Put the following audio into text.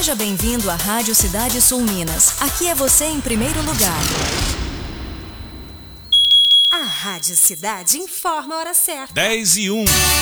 Seja bem-vindo à Rádio Cidade Sul Minas. Aqui é você em primeiro lugar. A Rádio Cidade informa a hora certa. 10:01.